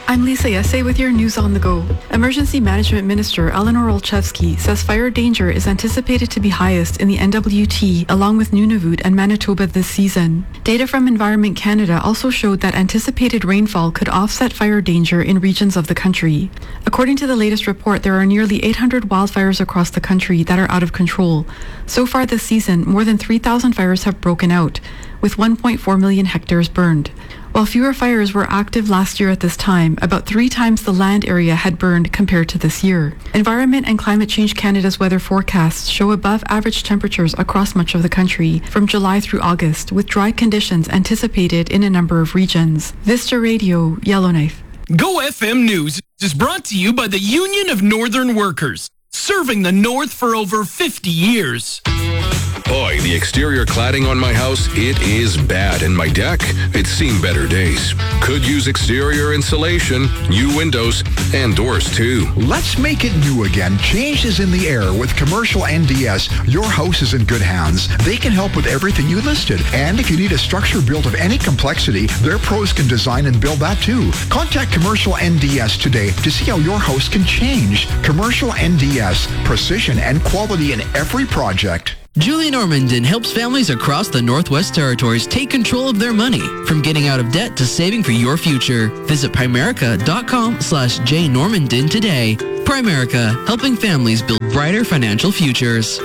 I'm Lisa Yesse with your news on the go. Emergency Management Minister Eleanor Olszewski says fire danger is anticipated to be highest in the NWT along with Nunavut and Manitoba this season. Data from Environment Canada also showed that anticipated rainfall could offset fire danger in regions of the country. According to the latest report, there are nearly 800 wildfires across the country that are out of control. So far this season, more than 3,000 fires have broken out, with 1.4 million hectares burned. While fewer fires were active last year at this time, about 3 times the land area had burned compared to this year. Environment and Climate Change Canada's weather forecasts show above average temperatures across much of the country from July through August, with dry conditions anticipated in a number of regions. Vista Radio, Yellowknife. Go FM News is brought to you by the Union of Northern Workers, serving the North for over 50 years. Boy, the exterior cladding on my house, it is bad. And my deck, it's seen better days. Could use exterior insulation, new windows, and doors too. Let's make it new again. Change is in the air with Commercial NDS. Your house is in good hands. They can help with everything you listed. And if you need a structure built of any complexity, their pros can design and build that too. Contact Commercial NDS today to see how your house can change. Commercial NDS, precision and quality in every project. Julie Normandin helps families across the Northwest Territories take control of their money, from getting out of debt to saving for your future. Visit Primerica.com/jnormandin today. Primerica, helping families build brighter financial futures.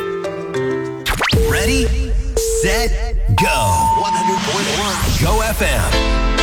Ready, set, go. 100.1 Go FM.